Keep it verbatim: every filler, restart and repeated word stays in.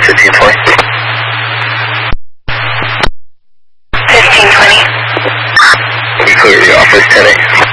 fifteen twenty. fifteen twenty. We clear the office ten eight.